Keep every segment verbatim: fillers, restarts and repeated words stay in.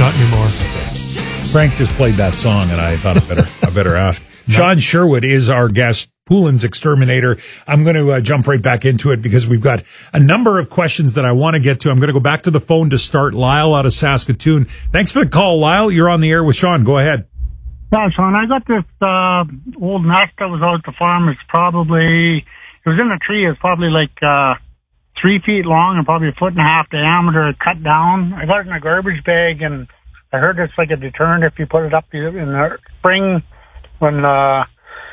not anymore. Frank just played that song, and I thought I better I better ask. Sean Sherwood is our guest, Poulin's exterminator. I'm going to uh, jump right back into it because we've got a number of questions that I want to get to. I'm going to go back to the phone to start. Lyle out of Saskatoon. Thanks for the call, Lyle. You're on the air with Sean. Go ahead. Yeah, Sean, I got this uh, old nest that was out at the farm. It's probably, it was in a tree. It's probably like uh, three feet long and probably a foot and a half diameter, cut down. I got it in a garbage bag, and I heard it's like a deterrent if you put it up in the spring when, uh,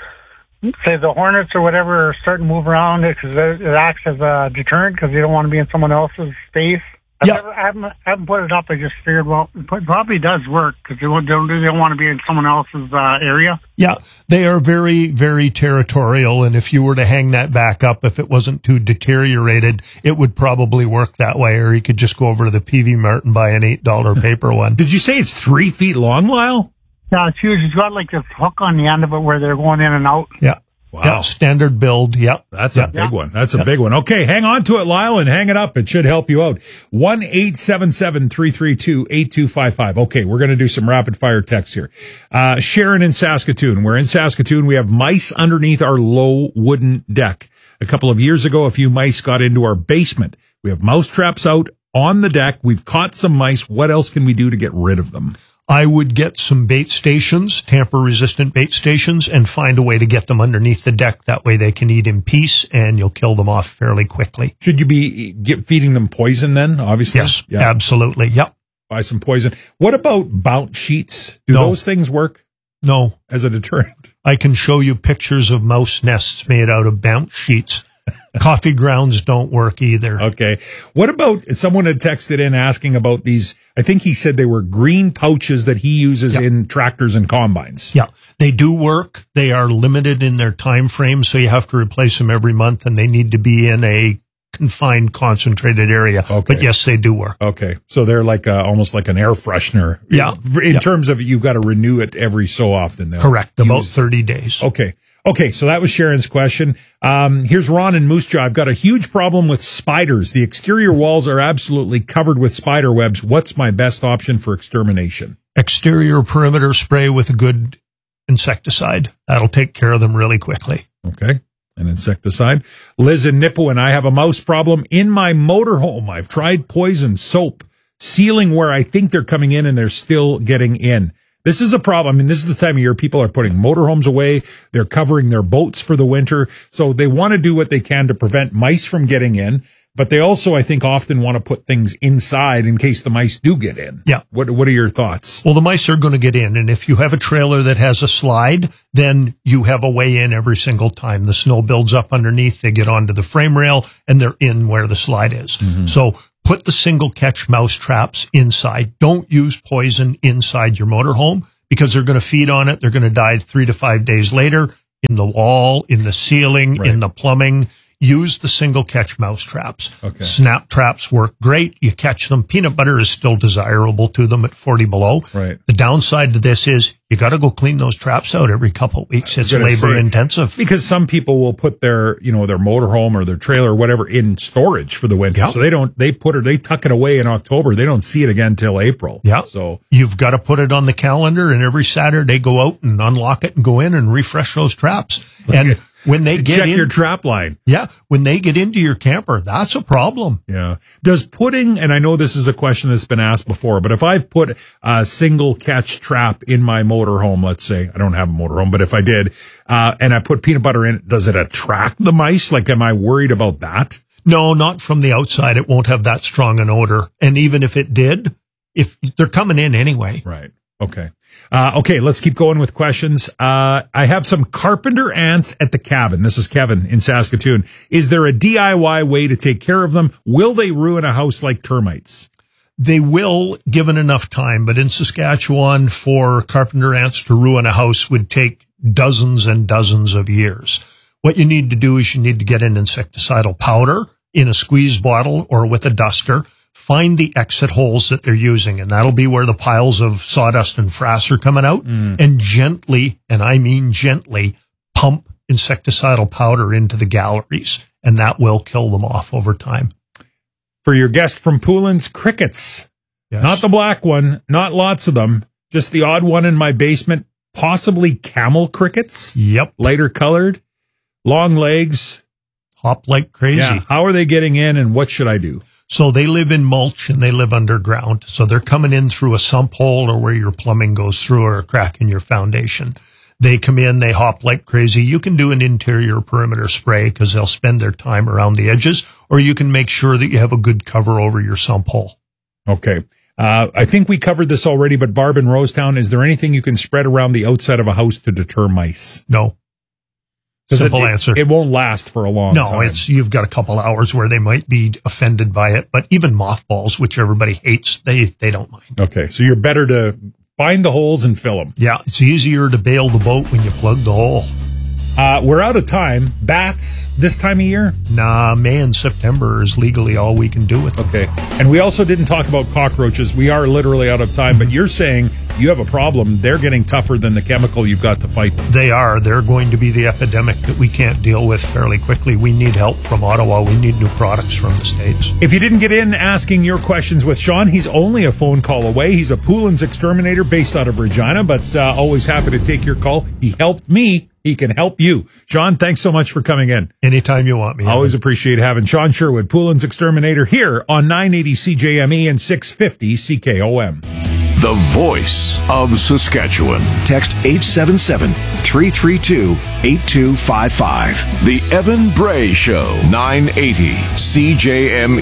say, the hornets or whatever are starting to move around it, because it, it acts as a deterrent because you don't want to be in someone else's space. I've Yeah. never, I, haven't, I haven't put it up. I just figured, well, it probably does work because they, they don't, they don't want to be in someone else's uh, area. Yeah, they are very, very territorial, and if you were to hang that back up, if it wasn't too deteriorated, it would probably work that way, or you could just go over to the P V Mart and buy an eight dollar paper one. Did you say it's three feet long, Lyle? Yeah, it's huge. It's got like this hook on the end of it where they're going in and out. Yeah. Wow. Yep, standard build. Yep. That's yep. a big one. That's a big one. Okay, hang on to it, Lyle, and hang it up. It should help you out. one eight seven seven, three three two, eight two five five. Okay, we're going to do some rapid fire texts here. Uh, Sharon in Saskatoon. We're in Saskatoon. We have mice underneath our low wooden deck. A couple of years ago, a few mice got into our basement. We have mouse traps out on the deck. We've caught some mice. What else can we do to get rid of them? I would get some bait stations, tamper-resistant bait stations, and find a way to get them underneath the deck. That way they can eat in peace, and you'll kill them off fairly quickly. Should you be get, feeding them poison then, obviously? Yes, Yeah. absolutely. Yep. Buy some poison. What about bounce sheets? Do No. those things work No, as a deterrent? I can show you pictures of mouse nests made out of bounce sheets. Coffee grounds don't work either. Okay. What about, someone had texted in asking about these, I think he said they were green pouches that he uses Yeah. in tractors and combines. Yeah, they do work. They are limited in their time frame, so you have to replace them every month, and they need to be in a confined, concentrated area. Okay. But yes, they do work. Okay. So they're like uh, almost like an air freshener. Yeah. In Yeah. terms of you've got to renew it every so often. They'll Correct, about use- thirty days. Okay. Okay, so that was Sharon's question. Um, here's Ron in Moose Jaw. I've got a huge problem with spiders. The exterior walls are absolutely covered with spider webs. What's my best option for extermination? Exterior perimeter spray with a good insecticide. That'll take care of them really quickly. Okay. An insecticide. Liz in Nipawin, I have a mouse problem in my motorhome. I've tried poison, soap, sealing where I think they're coming in and they're still getting in. This is a problem. I mean, this is the time of year people are putting motorhomes away. They're covering their boats for the winter. So they want to do what they can to prevent mice from getting in. But they also, I think, often want to put things inside in case the mice do get in. Yeah. What What are your thoughts? Well, the mice are going to get in. And if you have a trailer that has a slide, then you have a way in every single time. The snow builds up underneath. They get onto the frame rail and they're in where the slide is. Mm-hmm. So put the single catch mouse traps inside. Don't use poison inside your motorhome because they're going to feed on it. They're going to die three to five days later in the wall, in the ceiling, Right. in the plumbing. Use the single catch mouse traps. Okay. Snap traps work great. You catch them. Peanut butter is still desirable to them at forty below. Right. The downside to this is you got to go clean those traps out every couple of weeks. It's gonna labor say- intensive. Because some people will put their, you know, their motorhome or their trailer or whatever in storage for the winter. Yeah. So they don't, they put it, they tuck it away in October. They don't see it again till April. Yeah. So You've got to put it on the calendar, and every Saturday go out and unlock it and go in and refresh those traps. And when they get check in, your trap line. yeah, when they get into your camper, that's a problem. Yeah. Does putting, and I know this is a question that's been asked before, but if I put a single catch trap in my motorhome, let's say, I don't have a motorhome, but if I did, uh, and I put peanut butter in it, does it attract the mice? Like, am I worried about that? No, not from the outside. It won't have that strong an odor. And even if it did, if they're coming in anyway. Right. Okay. Uh, okay, let's keep going with questions. Uh, I have some carpenter ants at the cabin. This is Kevin in Saskatoon. Is there a D I Y way to take care of them? Will they ruin a house like termites? They will, given enough time, but in Saskatchewan, for carpenter ants to ruin a house would take dozens and dozens of years. What you need to do is you need to get an insecticidal powder in a squeeze bottle or with a duster. Find the exit holes that they're using, and that'll be where the piles of sawdust and frass are coming out, mm. and gently, and I mean gently, pump insecticidal powder into the galleries, and that will kill them off over time. For your guest from Poulin's, crickets. Yes. Not the black one, not lots of them, just the odd one in my basement, possibly camel crickets. Yep. Lighter colored, long legs. Hop like crazy. Yeah. How are they getting in and what should I do? So they live in mulch and they live underground. So they're coming in through a sump hole or where your plumbing goes through or a crack in your foundation. They come in, they hop like crazy. You can do an interior perimeter spray because they'll spend their time around the edges, or you can make sure that you have a good cover over your sump hole. Okay. Uh, I think we covered this already, but Barb in Rosetown, is there anything you can spread around the outside of a house to deter mice? No. Simple it, answer. It, it won't last for a long no, time. No, it's, you've got a couple hours where they might be offended by it, but even mothballs, which everybody hates, they, they don't mind. Okay. So you're better to find the holes and fill them. Yeah. It's easier to bail the boat when you plug the hole. Uh, we're out of time. Bats this time of year? Nah, May and September is legally all we can do with them. Okay. And we also didn't talk about cockroaches. We are literally out of time, but you're saying you have a problem. They're getting tougher than the chemical you've got to fight them. They are. They're going to be the epidemic that we can't deal with fairly quickly. We need help from Ottawa. We need new products from the States. If you didn't get in asking your questions with Sean, he's only a phone call away. He's a Poulin's exterminator based out of Regina, but uh, always happy to take your call. He helped me. He can help you. Sean, thanks so much for coming in. Anytime you want me. Always appreciate having Sean Sherwood, Poulin's exterminator, here on nine eighty C J M E and six fifty C K O M. The voice of Saskatchewan. Text eight seven seven, three three two, eight two five five. The Evan Bray Show, nine eighty C J M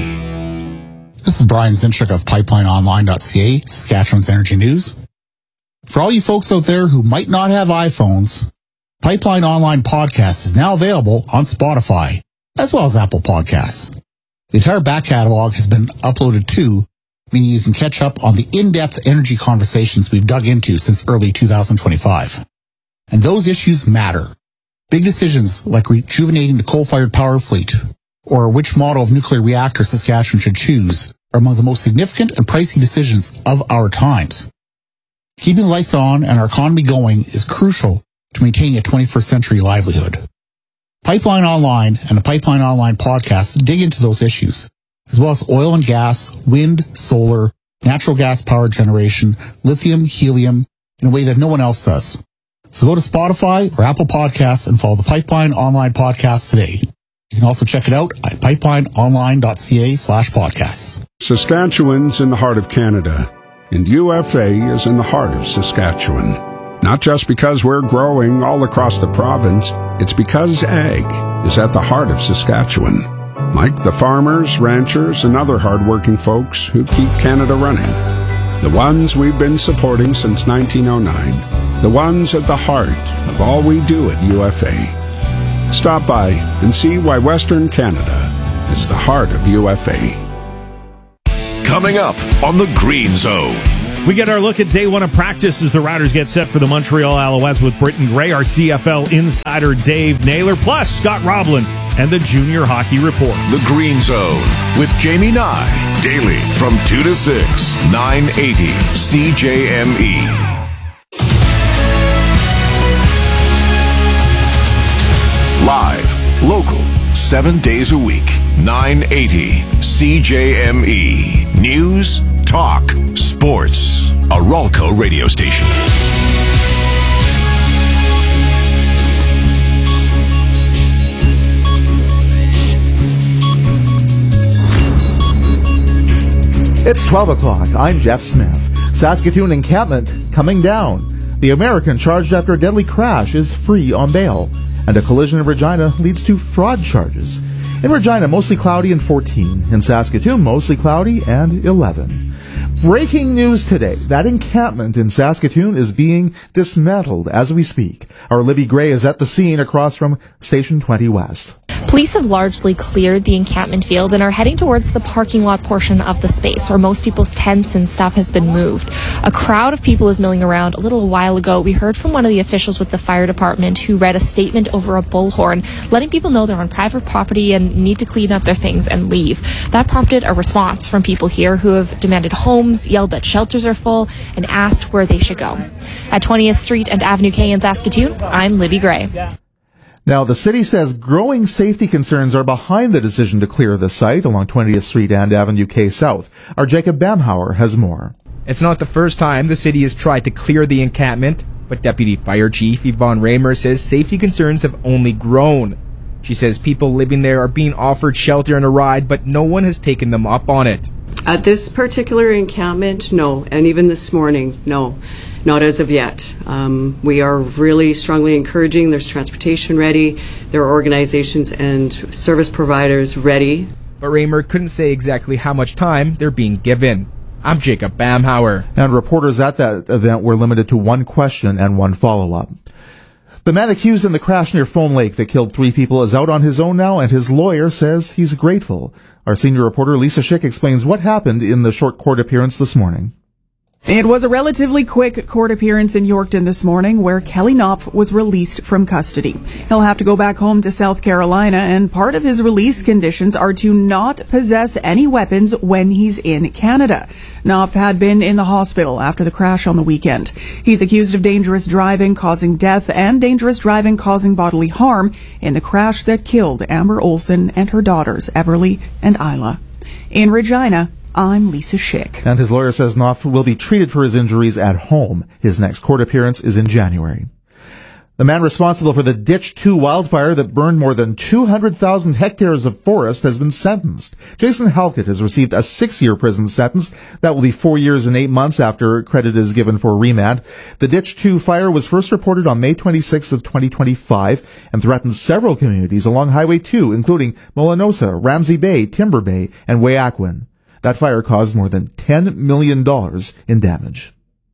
E. This is Brian Zinchuk of pipeline online dot c a, Saskatchewan's Energy News. For all you folks out there who might not have iPhones, Pipeline Online Podcast is now available on Spotify, as well as Apple Podcasts. The entire back catalog has been uploaded too, meaning you can catch up on the in-depth energy conversations we've dug into since early two thousand twenty-five. And those issues matter. Big decisions like rejuvenating the coal-fired power fleet, or which model of nuclear reactor Saskatchewan should choose, are among the most significant and pricey decisions of our times. Keeping the lights on and our economy going is crucial to maintaining a twenty-first century livelihood. Pipeline Online and the Pipeline Online Podcast dig into those issues, as well as oil and gas, wind, solar, natural gas power generation, lithium, helium, in a way that no one else does. So go to Spotify or Apple Podcasts and follow the Pipeline Online Podcast today. You can also check it out at pipeline online dot c a slash podcasts. Saskatchewan's in the heart of Canada, and U F A is in the heart of Saskatchewan. Not just because we're growing all across the province, it's because ag is at the heart of Saskatchewan. Like the farmers, ranchers, and other hardworking folks who keep Canada running. The ones we've been supporting since nineteen oh nine. The ones at the heart of all we do at U F A. Stop by and see why Western Canada is the heart of U F A. Coming up on the Green Zone. We get our look at day one of practice as the Riders get set for the Montreal Alouettes with Britton Gray, our C F L insider Dave Naylor, plus Scott Roblin and the Junior Hockey Report. The Green Zone with Jamie Nye, daily from two to six, nine eighty C J M E. Live, local, seven days a week, nine eighty C J M E. News, talk, sports. A Ralco radio station. It's twelve o'clock. I'm Jeff Smith. Saskatoon encampment coming down. The American charged after a deadly crash is free on bail. And a collision in Regina leads to fraud charges. In Regina, mostly cloudy and fourteen. In Saskatoon, mostly cloudy and eleven. Breaking news today. That encampment in Saskatoon is being dismantled as we speak. Our Libby Gray is at the scene across from Station twenty West. Police have largely cleared the encampment field and are heading towards the parking lot portion of the space where most people's tents and stuff has been moved. A crowd of people is milling around. A little while ago, we heard from one of the officials with the fire department who read a statement over a bullhorn, letting people know they're on private property and need to clean up their things and leave. That prompted a response from people here who have demanded homes, yelled that shelters are full, and asked where they should go. At twentieth Street and Avenue K in Saskatoon, I'm Libby Gray. Now, the city says growing safety concerns are behind the decision to clear the site along twentieth Street and Avenue K South. Our Jacob Bamhauer has more. It's not the first time the city has tried to clear the encampment, but Deputy Fire Chief Yvonne Raymer says safety concerns have only grown. She says people living there are being offered shelter and a ride, but no one has taken them up on it. At this particular encampment, no. And even this morning, no. Not as of yet. Um, we are really strongly encouraging. There's transportation ready. There are organizations and service providers ready. But Raymer couldn't say exactly how much time they're being given. I'm Jacob Bamhauer. And reporters at that event were limited to one question and one follow-up. The man accused in the crash near Foam Lake that killed three people is out on his own now, and his lawyer says he's grateful. Our senior reporter Lisa Schick explains what happened in the short court appearance this morning. It was a relatively quick court appearance in Yorkton this morning where Kelly Knopf was released from custody. He'll have to go back home to South Carolina, and part of his release conditions are to not possess any weapons when he's in Canada. Knopf had been in the hospital after the crash on the weekend. He's accused of dangerous driving causing death and dangerous driving causing bodily harm in the crash that killed Amber Olson and her daughters, Everly and Isla. In Regina, I'm Lisa Schick. And his lawyer says Knopf will be treated for his injuries at home. His next court appearance is in January. The man responsible for the Ditch two wildfire that burned more than two hundred thousand hectares of forest has been sentenced. Jason Halkett has received a six-year prison sentence. That will be four years and eight months after credit is given for remand. The Ditch two fire was first reported on May twenty-sixth of twenty twenty-five and threatened several communities along Highway two, including Molinosa, Ramsey Bay, Timber Bay, and Weyakwan. That fire caused more than ten million dollars in damage.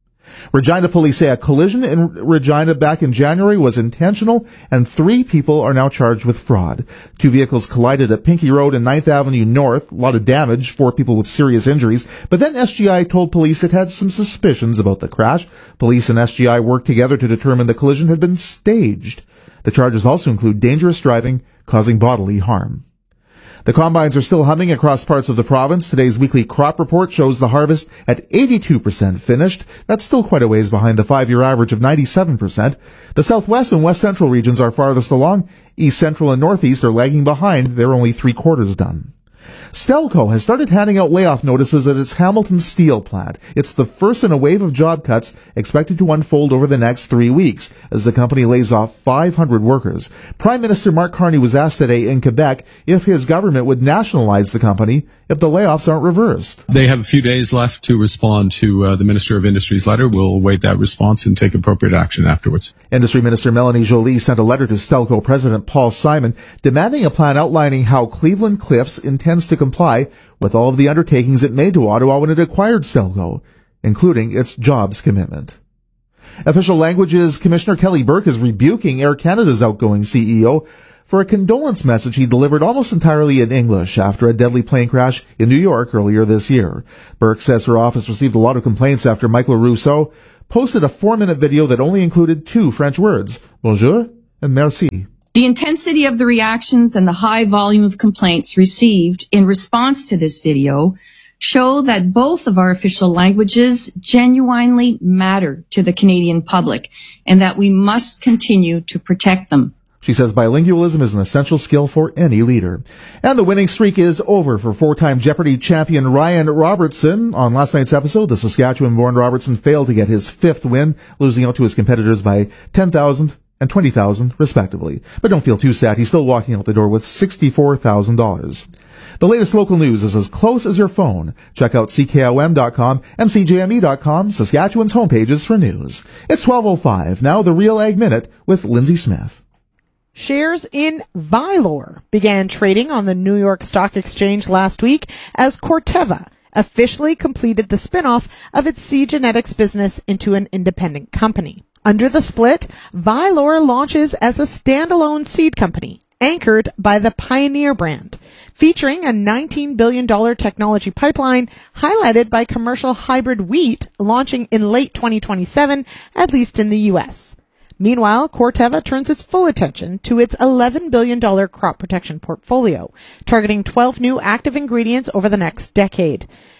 Regina police say a collision in Regina back in January was intentional, and three people are now charged with fraud. Two vehicles collided at Pinkey Road and ninth Avenue North. A lot of damage, four people with serious injuries. But then S G I told police it had some suspicions about the crash. Police and S G I worked together to determine the collision had been staged. The charges also include dangerous driving causing bodily harm. The combines are still humming across parts of the province. Today's weekly crop report shows the harvest at eighty-two percent finished. That's still quite a ways behind the five-year average of ninety-seven percent. The southwest and west central regions are farthest along. East central and northeast are lagging behind. They're only three quarters done. Stelco has started handing out layoff notices at its Hamilton steel plant. It's the first in a wave of job cuts expected to unfold over the next three weeks as the company lays off five hundred workers. Prime Minister Mark Carney was asked today in Quebec if his government would nationalize the company if the layoffs aren't reversed. They have a few days left to respond to uh, the Minister of Industry's letter. We'll await that response and take appropriate action afterwards. Industry Minister Melanie Joly sent a letter to Stelco President Paul Simon demanding a plan outlining how Cleveland Cliffs intends to comply with all of the undertakings it made to Ottawa when it acquired Stelco, including its jobs commitment. Official Languages Commissioner Kelly Burke is rebuking Air Canada's outgoing C E O for a condolence message he delivered almost entirely in English after a deadly plane crash in New York earlier this year. Burke says her office received a lot of complaints after Michael Rousseau posted a four-minute video that only included two French words, bonjour and merci. The intensity of the reactions and the high volume of complaints received in response to this video show that both of our official languages genuinely matter to the Canadian public and that we must continue to protect them. She says bilingualism is an essential skill for any leader. And the winning streak is over for four-time Jeopardy champion Ryan Robertson. On last night's episode, the Saskatchewan-born Robertson failed to get his fifth win, losing out to his competitors by ten thousand and twenty thousand respectively. But don't feel too sad. He's still walking out the door with sixty-four thousand dollars. The latest local news is as close as your phone. Check out C K O M dot com and C J M E dot com, Saskatchewan's homepages for news. It's twelve oh five. Now the Real Ag Minute with Lindsay Smith. Shares in Vylor began trading on the New York Stock Exchange last week as Corteva officially completed the spinoff of its seed genetics business into an independent company. Under the split, Vylor launches as a standalone seed company anchored by the Pioneer brand, featuring a nineteen billion dollars technology pipeline highlighted by commercial hybrid wheat launching in late twenty twenty-seven, at least in the U S. Meanwhile, Corteva turns its full attention to its eleven billion dollars crop protection portfolio, targeting twelve new active ingredients over the next decade.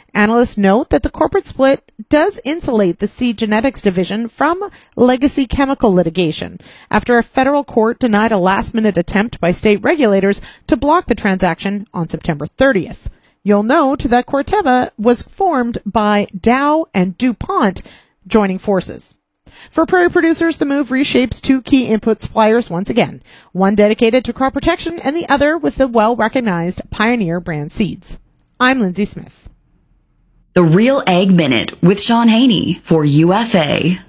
Analysts note that the corporate split does insulate the Seed Genetics division from legacy chemical litigation after a federal court denied a last-minute attempt by state regulators to block the transaction on September thirtieth. You'll note that Corteva was formed by Dow and DuPont joining forces. For prairie producers, the move reshapes two key input suppliers once again, one dedicated to crop protection and the other with the well-recognized Pioneer brand seeds. I'm Lindsay Smith. The Real Ag Minute with Sean Haney for U F A.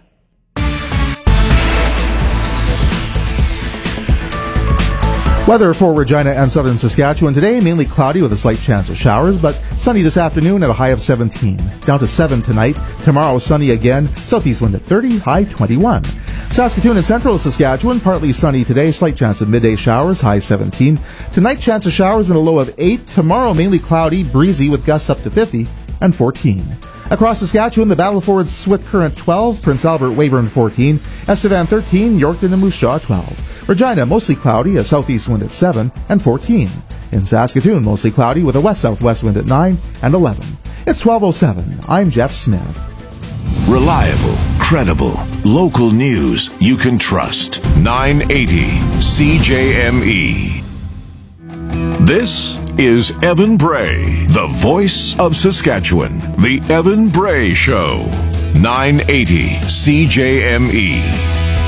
Weather for Regina and southern Saskatchewan today, mainly cloudy with a slight chance of showers, but sunny this afternoon at a high of seventeen. Down to seven tonight. Tomorrow, sunny again. Southeast wind at thirty, high twenty-one. Saskatoon and central Saskatchewan, partly sunny today. Slight chance of midday showers, high seventeen. Tonight, chance of showers and a low of eight. Tomorrow, mainly cloudy, breezy with gusts up to fifty and fourteen. Across Saskatchewan, the Battleford Swift Current twelve, Prince Albert Weyburn fourteen, Estevan thirteen, Yorkton and Moose Jaw twelve. Regina, mostly cloudy, a southeast wind at seven and fourteen. In Saskatoon, mostly cloudy with a west-southwest wind at nine and eleven. It's twelve oh seven. I'm Jeff Smith. Reliable, credible, local news you can trust. nine eighty C J M E. This is Evan Bray, the voice of Saskatchewan. The Evan Bray Show. nine eighty C J M E.